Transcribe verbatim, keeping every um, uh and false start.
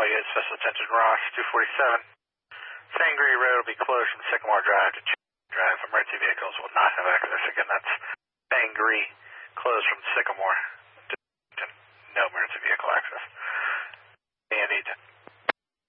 all units, special attention, Ross, two forty-seven. Sangree Road will be closed from Sycamore Drive to Ch Drive. Emergency vehicles will not have access. Again, that's Sangree, closed from Sycamore.